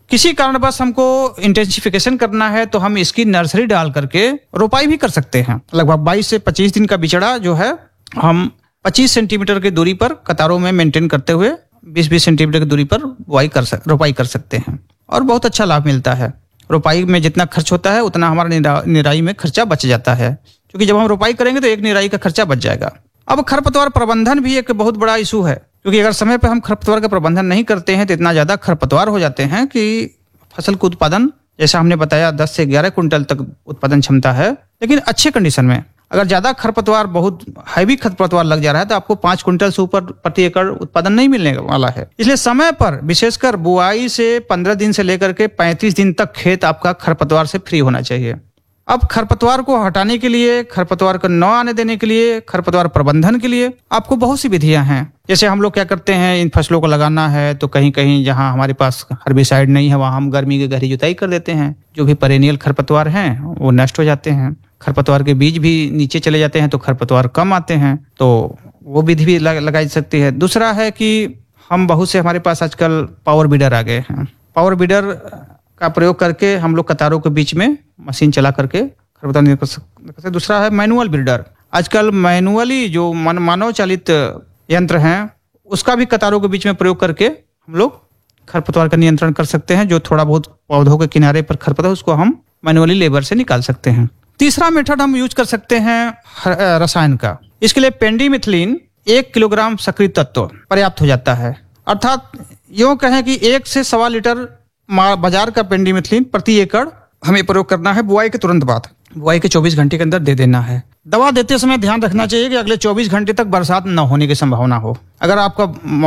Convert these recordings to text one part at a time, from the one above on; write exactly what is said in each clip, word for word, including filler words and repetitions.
किसी कारणवश हमको इंटेंसिफिकेशन करना है तो हम इसकी नर्सरी डाल करके रोपाई भी कर सकते हैं। लगभग बाईस से पच्चीस दिन का बिचड़ा जो है हम पच्चीस सेंटीमीटर की दूरी पर कतारों में मेंटेन करते हुए बीस बीस सेंटीमीटर की दूरी पर बुआई कर सक रोपाई कर सकते हैं और बहुत अच्छा लाभ मिलता है। रोपाई में जितना खर्च होता है उतना हमारा निरा, निराई में खर्चा बच जाता है, क्योंकि जब हम रोपाई करेंगे तो एक निराई का खर्चा बच जाएगा। अब खरपतवार प्रबंधन भी एक बहुत बड़ा इशू है, क्योंकि अगर समय पर हम खरपतवार का प्रबंधन नहीं करते हैं तो इतना ज्यादा खरपतवार हो जाते हैं कि फसल का उत्पादन, जैसा हमने बताया, दस से ग्यारह कुंटल तक उत्पादन क्षमता है। लेकिन अच्छे कंडीशन में अगर ज्यादा खरपतवार, बहुत हैवी खरपतवार लग जा रहा है तो आपको पांच कुंटल से ऊपर प्रति एकड़ उत्पादन नहीं मिलने वाला है। इसलिए समय पर, विशेषकर बुआई से पंद्रह दिन से लेकर के पैंतीस दिन तक खेत आपका खरपतवार से फ्री होना चाहिए। अब खरपतवार को हटाने के लिए, खरपतवार को न आने देने के लिए, खरपतवार प्रबंधन के लिए आपको बहुत सी विधियां हैं। जैसे हम लोग क्या करते हैं, इन फसलों को लगाना है तो कहीं कहीं जहां हमारे पास हर्बिसाइड नहीं है वहां हम गर्मी की गहरी जुताई कर देते हैं। जो भी पेरेनियल खरपतवार हैं वो नष्ट हो जाते हैं। खरपतवार के बीज भी नीचे चले जाते हैं तो खरपतवार कम आते हैं, तो वो विधि भी लगाई जा सकती है। दूसरा है कि हम बहुत से, हमारे पास आजकल पावर बीडर आ गए हैं। पावर बीडर का प्रयोग करके हम लोग कतारों के बीच में मशीन चला करके खरपतवार नियंत्रण कर सकते हैं। दूसरा है मैनुअल बीडर। आजकल मैनुअली जो मानव चालित यंत्र हैं उसका भी कतारों के बीच में प्रयोग करके हम लोग खरपतवार का नियंत्रण कर सकते हैं। जो थोड़ा बहुत पौधों के किनारे पर खरपतवार उसको हम मैनुअली लेबर से निकाल सकते हैं। तीसरा मेथड हम यूज कर सकते हैं रसायन का। इसके लिए पेंडीमिथिलिन एक किलोग्राम सक्रिय तत्व पर्याप्त हो जाता है। अर्थात यूं कहें कि एक से सवा लीटर बाजार का पेंडीमिथिलिन प्रति एकड़ हमें प्रयोग करना है बुआई के तुरंत बाद। बुआई के चौबीस घंटे के अंदर दे देना है। दवा देते समय ध्यान रखना चाहिए कि अगले चौबीस घंटे तक बरसात न होने की संभावना हो। अगर आपका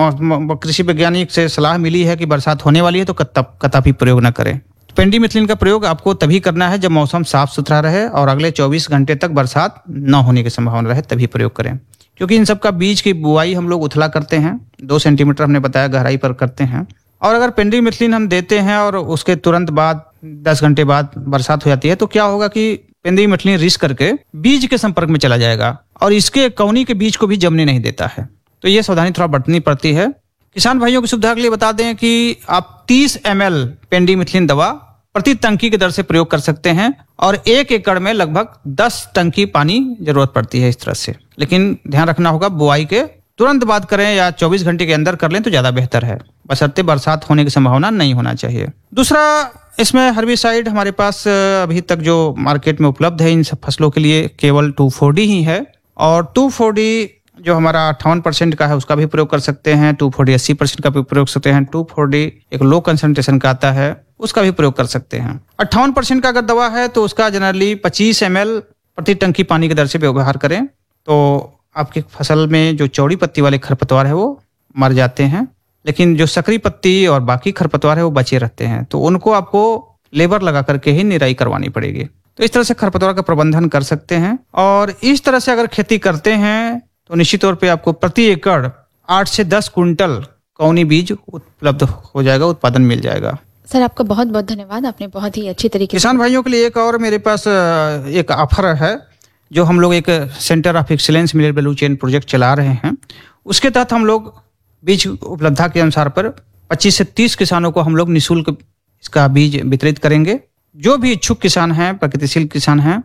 कृषि वैज्ञानिक से सलाह मिली है कि बरसात होने वाली है तो कदापि प्रयोग न करें। पेंडीमिथिलिन का प्रयोग आपको तभी करना है जब मौसम साफ सुथरा रहे और अगले चौबीस घंटे तक बरसात न होने की संभावना रहे, तभी प्रयोग करें। क्योंकि इन सब का बीज की बुआई हम लोग उथला करते हैं, दो सेंटीमीटर हमने बताया गहराई पर करते हैं। और अगर पेंडीमिथिलिन हम देते हैं और उसके तुरंत बाद दस घंटे बाद बरसात हो जाती है तो क्या होगा कि पेंडीमिथिलिन रिस करके बीज के संपर्क में चला जाएगा और इसके कौनी के बीज को भी जमने नहीं देता है। तो ये सावधानी थोड़ा बरतनी पड़ती है। किसान भाइयों की सुविधा के लिए बता दें कि आप तीस एम एल पेंडीमिथिलिन दवा प्रति टंकी की दर से प्रयोग कर सकते हैं और एक एकड़ में लगभग दस टंकी पानी जरूरत पड़ती है इस तरह से। लेकिन ध्यान रखना होगा बुआई के तुरंत बाद करें या चौबीस घंटे के अंदर कर लें तो ज्यादा बेहतर है, बशर्ते बरसात होने की संभावना नहीं होना चाहिए। दूसरा, इसमें हर्बिसाइड हमारे पास अभी तक जो मार्केट में उपलब्ध है इन सब फसलों के लिए केवल टू फोर डी ही है। और टू फोर डी जो हमारा अट्ठावन परसेंट का है उसका भी प्रयोग कर सकते हैं। टू फोर डी अस्सी परसेंट का भी प्रयोग कर सकते हैं। टू फोर डी एक लो कंसंट्रेशन का आता है उसका भी प्रयोग कर सकते हैं। अट्ठावन परसेंट का अगर दवा है तो उसका जनरली पच्चीस एम एल प्रति टंकी पानी की दर से व्यवहार करें तो आपकी फसल में जो चौड़ी पत्ती वाले खरपतवार है वो मर जाते हैं। लेकिन जो सकरी पत्ती और बाकी खरपतवार है वो बचे रहते हैं, तो उनको आपको लेबर लगा करके ही निराई करवानी पड़ेगी। तो इस तरह से खरपतवार का प्रबंधन कर सकते हैं। और इस तरह से अगर खेती करते हैं तो निश्चित तौर पे आपको प्रति एकड़ आठ से दस कुंटल कौनी बीज उपलब्ध हो जाएगा, उत्पादन मिल जाएगा। सर आपका बहुत बहुत धन्यवाद, आपने बहुत ही अच्छी तरीके किसान भाइयों के लिए एक और मेरे पास एक ऑफर है जो हम लोग एक centre of excellence millet value chain project चला रहे हैं। उसके तहत हम लोग बीज उपलब्धता के अनुसार पर पच्चीस से तीस किसानों को हम लोग निःशुल्क इसका बीज वितरित करेंगे। जो भी इच्छुक किसान हैं, प्रगतिशील किसान हैं,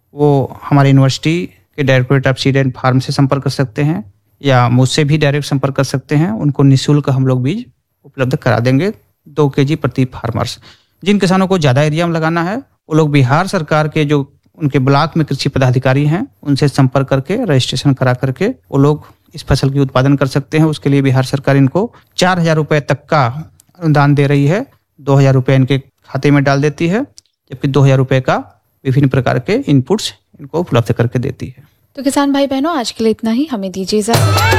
वो हमारे यूनिवर्सिटी के directorate of seed and farm से संपर्क कर सकते हैं या मुझसे भी डायरेक्ट संपर्क कर सकते हैं। उनको निःशुल्क हम लोग बीज उपलब्ध करा देंगे, दो के जी प्रति फार्मर्स। जिन किसानों को ज्यादा एरिया में लगाना है वो लोग बिहार सरकार के जो उनके ब्लॉक में कृषि पदाधिकारी हैं उनसे संपर्क करके रजिस्ट्रेशन करा करके वो लोग इस फसल की उत्पादन कर सकते हैं। उसके लिए बिहार सरकार इनको चार हजार रुपए तक का अनुदान दे रही है। दो हजार रुपए इनके खाते में डाल देती है, जबकि दो हजार रुपए का विभिन्न प्रकार के इनपुट्स इनको उपलब्ध करके देती है। तो किसान भाई बहनों, आज के लिए इतना ही, हमें दीजिए इजाजत।